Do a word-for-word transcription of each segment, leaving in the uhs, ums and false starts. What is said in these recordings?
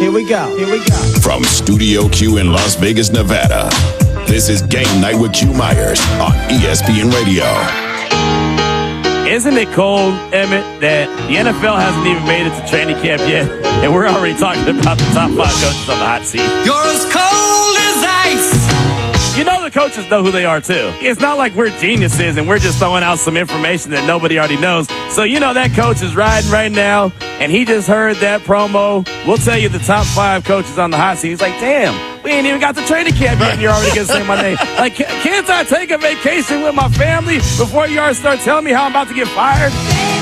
Here we go. Here we go. From Studio Q in Las Vegas, Nevada, this is Game Night with Q Myers on E S P N Radio. Isn't it cold, Emmett, that the N F L hasn't even made it to training camp yet, and we're already talking about the top five coaches on the hot seat? You're as cold as ice. You know the coaches know who they are, too. It's not like we're geniuses and we're just throwing out some information that nobody already knows. So you know that coach is riding right now, and he just heard that promo. We'll tell you the top five coaches on the hot seat. He's like, damn, we ain't even got the training camp yet, and you're already going to say my name. Like, can't I take a vacation with my family before you already start telling me how I'm about to get fired?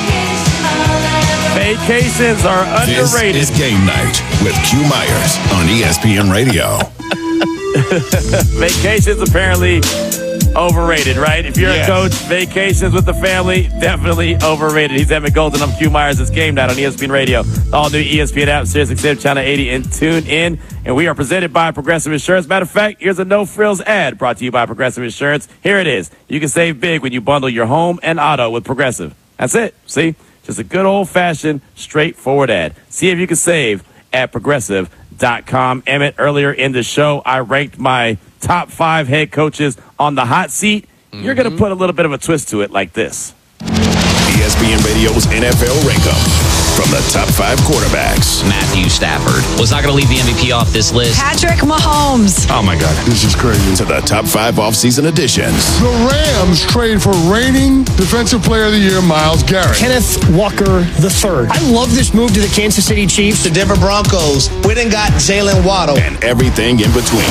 Vacations are underrated. This is Game Night with Q Myers on E S P N Radio. Vacations apparently overrated, right? If you're yes. a coach, vacations with the family, definitely overrated. He's Emmett Golden. I'm Q Myers. It's Game Night on E S P N Radio. All new E S P N app, Sirius X M Channel eighty, and tune in. And we are presented by Progressive Insurance. Matter of fact, here's a no-frills ad brought to you by Progressive Insurance. Here it is. You can save big when you bundle your home and auto with Progressive. That's it. See? Just a good old-fashioned, straightforward ad. See if you can save at Progressive dot com. Emmett, earlier in the show, I ranked my top five head coaches on the hot seat. Mm-hmm. You're going to put a little bit of a twist to it like this. E S P N Radio's N F L Rankum. From the top five quarterbacks. Matthew Stafford was not going to leave the M V P off this list. Patrick Mahomes. Oh, my God. This is crazy. To the top five offseason additions. The Rams trade for reigning Defensive Player of the Year, Myles Garrett. Kenneth Walker the third. I love this move to the Kansas City Chiefs. The Denver Broncos went and got Jalen Waddle. And everything in between.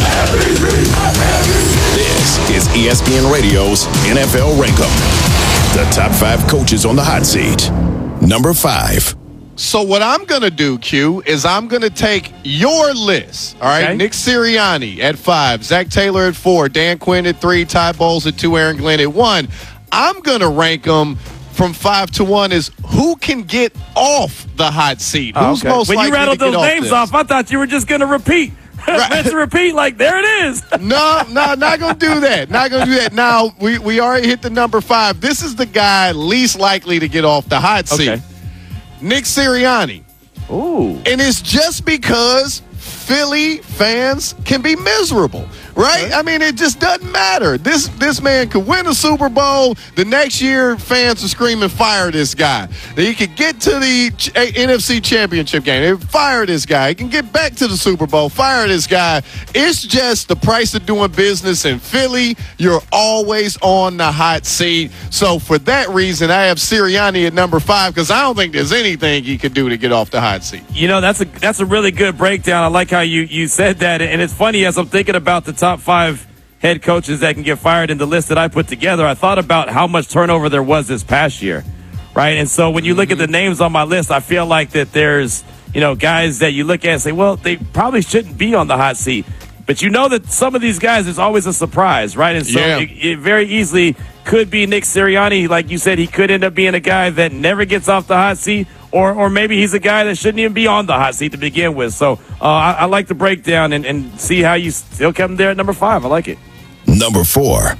This is E S P N Radio's N F L Rankum. The top five coaches on the hot seat. Number five. So what I'm going to do, Q, is I'm going to take your list, all right? Okay. Nick Sirianni at five, Zach Taylor at four, Dan Quinn at three, Ty Bowles at two, Aaron Glenn at one. I'm going to rank them from five to one as who can get off the hot seat. Oh, Who's okay. most when likely you rattled to get those off names this? off, I thought you were just going to repeat. Right. Let's repeat like, there it is. No, no, not going to do that. Not going to do that. Now, we, we already hit the number five. This is the guy least likely to get off the hot seat. Okay. Nick Sirianni. Ooh. And it's just because Philly fans can be miserable, right? Okay. I mean, it just doesn't matter. This this man could win a Super Bowl. The next year, fans are screaming, fire this guy. He could get to the Ch- N F C Championship game. They fire this guy. He can get back to the Super Bowl. Fire this guy. It's just the price of doing business in Philly. You're always on the hot seat. So for that reason, I have Sirianni at number five because I don't think there's anything he could do to get off the hot seat. You know, that's a that's a really good breakdown. I like how you, you said that. And it's funny, as I'm thinking about the top five head coaches that can get fired in the list that I put together, I thought about how much turnover there was this past year, right? And so when you look at the names on my list, I feel like that there's, you know, guys that you look at and say, well, they probably shouldn't be on the hot seat. But you know that some of these guys is always a surprise, right? And so Yeah. it, it very easily could be Nick Sirianni. Like you said, he could end up being a guy that never gets off the hot seat, or or maybe he's a guy that shouldn't even be on the hot seat to begin with. So uh, I, I like the breakdown and, and see how you still kept him there at number five. I like it. Number four.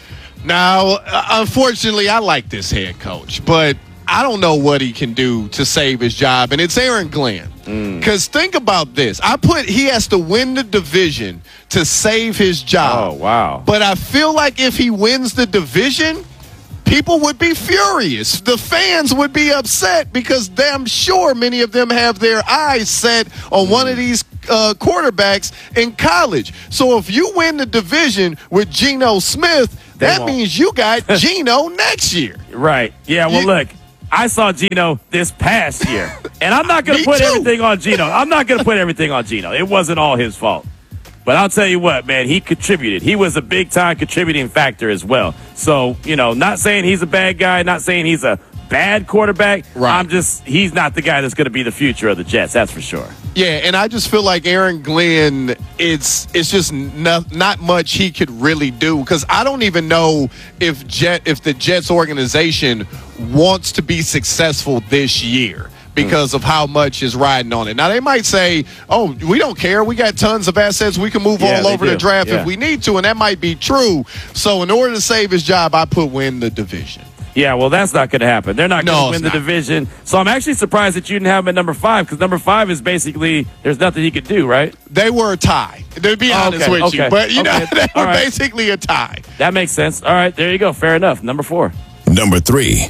Now, uh, unfortunately, I like this head coach, but I don't know what he can do to save his job, and it's Aaron Glenn. Because mm. think about this. I put he has to win the division to save his job. Oh, wow. But I feel like if he wins the division, people would be furious. The fans would be upset because I'm sure many of them have their eyes set on one of these uh, quarterbacks in college. So if you win the division with Geno Smith, They that won't. means you got Geno next year. Right. Yeah, well, You- look, I saw Geno this past year, and I'm not going Me to put too. everything on Geno. I'm not going to put everything on Geno. It wasn't all his fault. But I'll tell you what, man, he contributed. He was a big-time contributing factor as well. So, you know, not saying he's a bad guy, not saying he's a bad quarterback. Right. I'm just, he's not the guy that's going to be the future of the Jets, that's for sure. Yeah, and I just feel like Aaron Glenn, it's it's just not, not much he could really do because I don't even know if Jet if the Jets organization wants to be successful this year because of how much is riding on it. Now, they might say, oh, we don't care. We got tons of assets. We can move Yeah, all they over do. the draft Yeah. if we need to, and that might be true. So in order to save his job, I put win the division. Yeah, well, that's not going to happen. They're not No, going to win it's the not. division. So I'm actually surprised that you didn't have him at number five, because number five is basically there's nothing he could do, right? They were a tie, to be honest okay, with okay, you. But, you okay. know, they All were right. basically a tie. That makes sense. All right, there you go. Fair enough. Number four. Number three.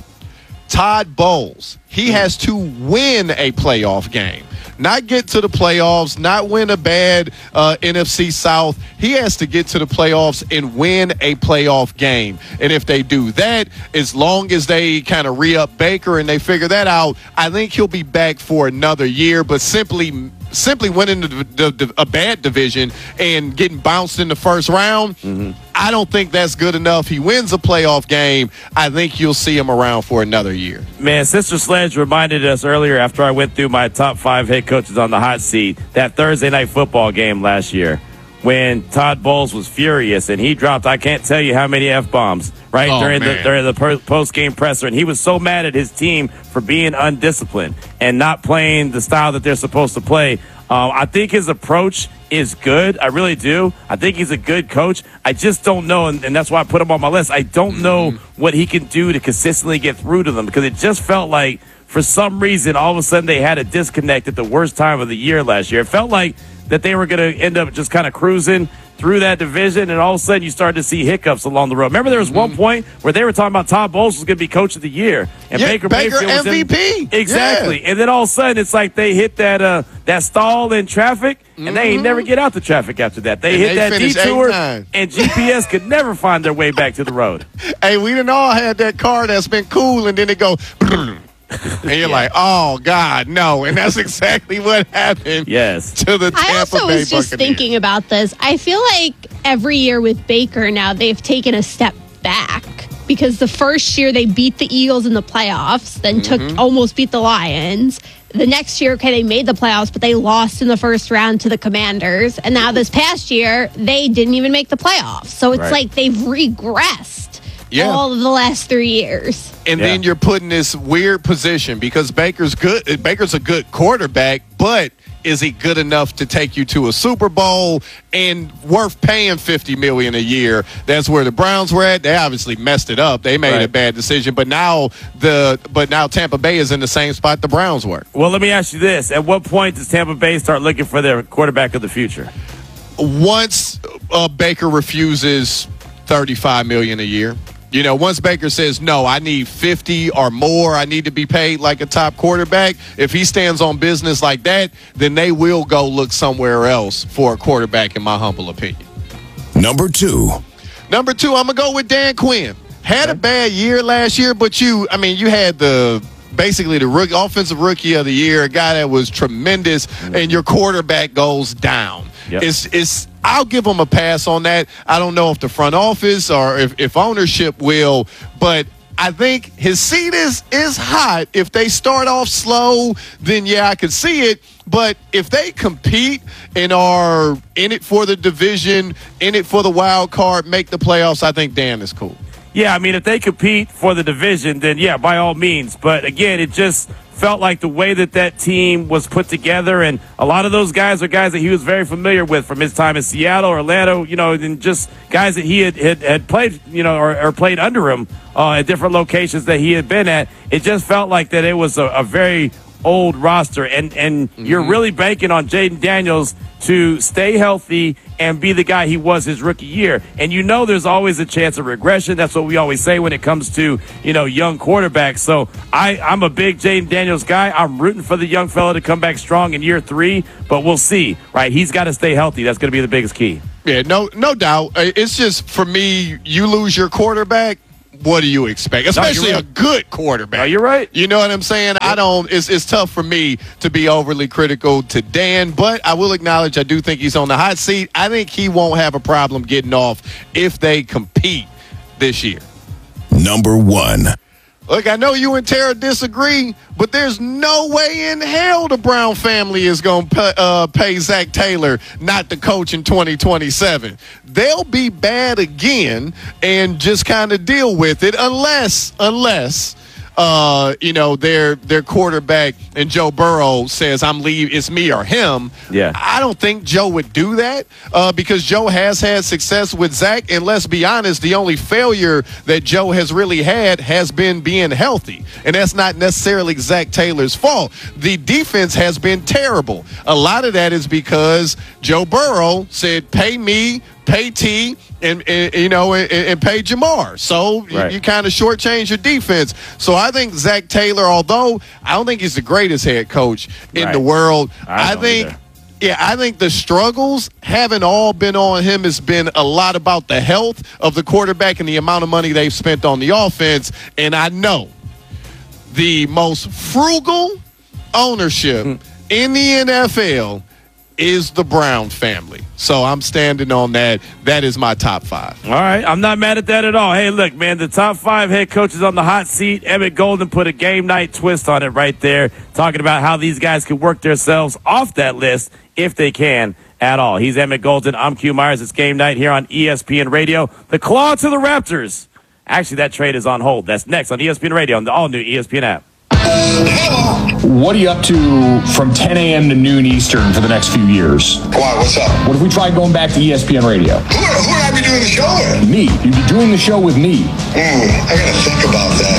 Todd Bowles, he has to win a playoff game. Not get to the playoffs, not win a bad uh, N F C South. He has to get to the playoffs and win a playoff game. And if they do that, as long as they kind of re-up Baker and they figure that out, I think he'll be back for another year. But simply simply winning the, the, the, a bad division and getting bounced in the first round, mm-hmm. I don't think that's good enough. He wins a playoff game. I think you'll see him around for another year. Man, Sister Sledge reminded us earlier after I went through my top five head coaches on the hot seat, that Thursday night football game last year when Todd Bowles was furious and he dropped, I can't tell you how many F-bombs, right, oh, during man. the during the per- post-game presser. And he was so mad at his team for being undisciplined and not playing the style that they're supposed to play. Um, I think his approach is good. I really do. I think he's a good coach. I just don't know, and, and that's why I put him on my list. I don't know what he can do to consistently get through to them, because it just felt like for some reason all of a sudden they had a disconnect at the worst time of the year last year. It felt like that they were going to end up just kind of cruising through that division, and all of a sudden you started to see hiccups along the road. Remember there was mm-hmm. one point where they were talking about Todd Bowles was going to be coach of the year, and yeah, Baker, Baker Mayfield was M V P. In, exactly. Yeah. And then all of a sudden it's like they hit that uh, that stall in traffic, and mm-hmm. they ain't never get out the traffic after that. They and hit they that detour, and G P S could never find their way back to the road. Hey, we done all had that car that's been cool, and then it go. And you're yeah. like, oh, God, no. And that's exactly what happened yes. to the Tampa Bay I also was just Buccaneers. thinking about this. I feel like every year with Baker now, they've taken a step back. Because the first year they beat the Eagles in the playoffs, then mm-hmm. took almost beat the Lions. The next year, okay, they made the playoffs, but they lost in the first round to the Commanders. And now this past year, they didn't even make the playoffs. So it's right. like they've regressed. Yeah. All of the last three years. And yeah. then you're put in this weird position because Baker's good. Baker's a good quarterback, but is he good enough to take you to a Super Bowl and worth paying fifty million dollars a year? That's where the Browns were at. They obviously messed it up. They made right. a bad decision, but now the but now Tampa Bay is in the same spot the Browns were. Well, let me ask you this: at what point does Tampa Bay start looking for their quarterback of the future? Once uh, Baker refuses thirty-five million dollars a year. You know, once Baker says, no, I need fifty or more, I need to be paid like a top quarterback, if he stands on business like that, then they will go look somewhere else for a quarterback, in my humble opinion. Number two. Number two, I'm going to go with Dan Quinn. Had a bad year last year, but you, I mean, you had the basically the rookie, offensive rookie of the year, a guy that was tremendous, mm-hmm. and your quarterback goes down. Yep. It's it's. I'll give him a pass on that. I don't know if the front office or if, if ownership will, but I think his seat is is hot. If they start off slow, then yeah, I could see it. But if they compete and are in it for the division, in it for the wild card, make the playoffs, I think Dan is cool. Yeah, I mean, if they compete for the division, then yeah, by all means. But again, it just felt like the way that that team was put together, and a lot of those guys are guys that he was very familiar with from his time in Seattle, Orlando, you know, and just guys that he had, had, had played, you know, or, or played under him uh, at different locations that he had been at. It just felt like that it was a, a very old roster, and, and mm-hmm. you're really banking on Jaden Daniels to stay healthy and be the guy he was his rookie year. And you know there's always a chance of regression. That's what we always say when it comes to, you know, young quarterbacks. So I, I'm a big Jaden Daniels guy. I'm rooting for the young fella to come back strong in year three, but we'll see, right? He's got to stay healthy. That's going to be the biggest key. Yeah, no, no doubt. It's just, for me, you lose your quarterback, what do you expect? Especially no, right. a good quarterback. No, you're right. You know what I'm saying? I don't. It's it's tough for me to be overly critical to Dan, but I will acknowledge I do think he's on the hot seat. I think he won't have a problem getting off if they compete this year. Number one. Look, I know you and Tara disagree, but there's no way in hell the Brown family is going to pay, uh, pay Zach Taylor not to coach in twenty twenty-seven. They'll be bad again and just kind of deal with it unless, unless uh, you know, their their quarterback and Joe Burrow says, I'm leave, it's me or him. Yeah. I don't think Joe would do that uh, because Joe has had success with Zach. And let's be honest, the only failure that Joe has really had has been being healthy. And that's not necessarily Zach Taylor's fault. The defense has been terrible. A lot of that is because Joe Burrow said, pay me, pay T, and, and you know, and, and pay Jamar. So right. you, you kind of shortchange your defense. So I think Zach Taylor, although I don't think he's the greatest head coach in right. the world, I, I think either. yeah, I think the struggles haven't all been on him. It's been a lot about the health of the quarterback and the amount of money they've spent on the offense. And I know the most frugal ownership mm. in the N F L is the Brown family. So I'm standing on that. That is my top five. All right. I'm not mad at that at all. Hey, look, man, the top five head coaches on the hot seat. Emmett Golden put a game night twist on it right there, talking about how these guys could work themselves off that list if they can at all. He's Emmett Golden. I'm Q Myers. It's game night here on E S P N Radio. The claw to the Raptors. Actually, that trade is on hold. That's next on E S P N Radio on the all-new E S P N app. What are you up to from ten a.m. to noon Eastern for the next few years? Why? What's up? What if we tried going back to E S P N Radio? Who, who would I be doing the show with? Me. You'd be doing the show with me. Hmm, I gotta think about that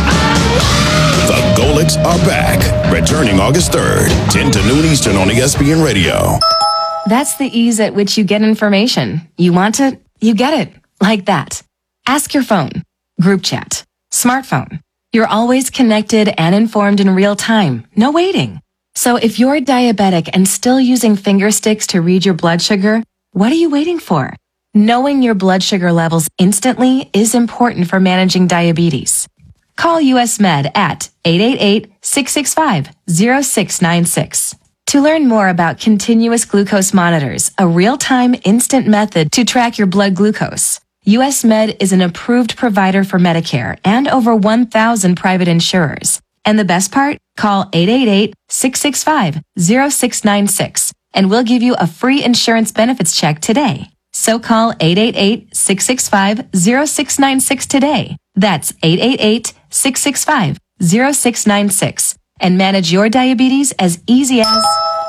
then. The Golics are back, returning August third, ten to noon Eastern on E S P N Radio. That's the ease at which you get information. You want it, you get it. Like that. Ask your phone. Group chat. Smartphone. You're always connected and informed in real time. No waiting. So if you're diabetic and still using finger sticks to read your blood sugar, what are you waiting for? Knowing your blood sugar levels instantly is important for managing diabetes. Call U S Med at eight eight eight, six six five, zero six nine six. To learn more about continuous glucose monitors, a real-time instant method to track your blood glucose, U S Med is an approved provider for Medicare and over one thousand private insurers. And the best part? Call eight eight eight, six six five, zero six nine six and we'll give you a free insurance benefits check today. So call eight eight eight, six six five, zero six nine six today. That's eight eight eight, six six five, zero six nine six and manage your diabetes as easy as...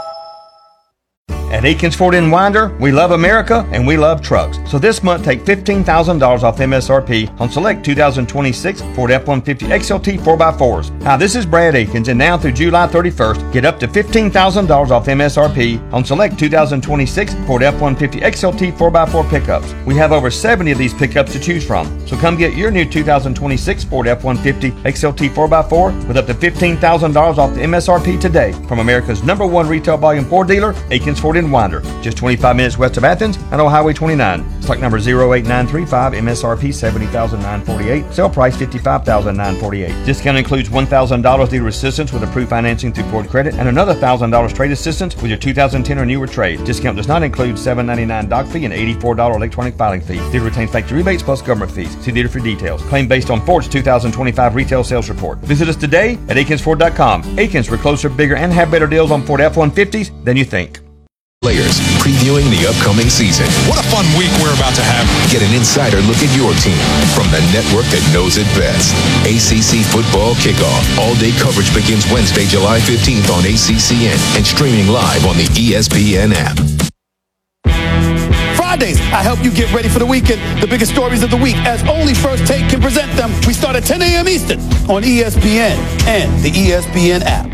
At Akins Ford in Winder, we love America and we love trucks. So this month, take fifteen thousand dollars off M S R P on select two thousand twenty-six Ford F one fifty X L T four by fours. Hi, this is Brad Akins, and now through July thirty-first, get up to fifteen thousand dollars off M S R P on select two thousand twenty-six Ford F one fifty X L T four by four pickups. We have over seventy of these pickups to choose from. So come get your new two thousand twenty-six Ford F one fifty X L T four by four with up to fifteen thousand dollars off the M S R P today from America's number one retail volume Ford dealer, Akins Ford in Winder. Just twenty-five minutes west of Athens and on Highway twenty-nine. Stock number zero eight nine three five, M S R P seventy thousand nine hundred forty-eight, sale price fifty-five thousand nine hundred forty-eight. Discount includes one thousand dollars dealer assistance with approved financing through Ford Credit and another one thousand dollars trade assistance with your two thousand ten or newer trade. Discount does not include seven ninety-nine doc fee and eighty-four dollars electronic filing fee. Dealer retains factory rebates plus government fees. See dealer for details. Claim based on Ford's two thousand twenty-five retail sales report. Visit us today at Akins Ford dot com. Akins, we're closer, bigger, and have better deals on Ford F one fifties than you think. Players previewing the upcoming season. What a fun week we're about to have. Get an insider look at your team from the network that knows it best. A C C Football Kickoff. All-day coverage begins Wednesday, July fifteenth on A C C N and streaming live on the E S P N app. Fridays, I help you get ready for the weekend. The biggest stories of the week, as only First Take can present them. We start at ten a.m. Eastern on E S P N and the E S P N app.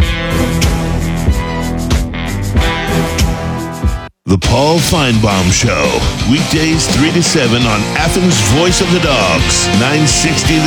The Paul Feinbaum Show, weekdays three to seven on Athens' Voice of the Dogs, nine sixty